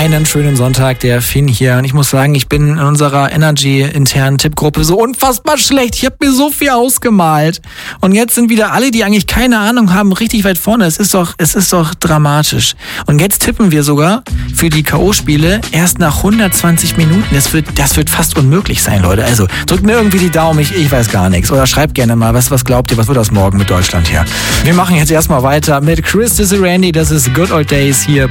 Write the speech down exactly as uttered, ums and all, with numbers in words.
Einen schönen Sonntag, der Finn hier. Und ich muss sagen, ich bin in unserer Energy-internen Tippgruppe so unfassbar schlecht. Ich habe mir so viel ausgemalt. Und jetzt sind wieder alle, die eigentlich keine Ahnung haben, richtig weit vorne. Es ist doch, es ist doch dramatisch. Und jetzt tippen wir sogar für die K O-Spiele erst nach hundertzwanzig Minuten. Das wird, das wird fast unmöglich sein, Leute. Also drückt mir irgendwie die Daumen, ich, ich weiß gar nichts. Oder schreibt gerne mal, was, was glaubt ihr, was wird das morgen mit Deutschland hier? Wir machen jetzt erstmal weiter mit Chris Randy. Das ist Good Old Days hier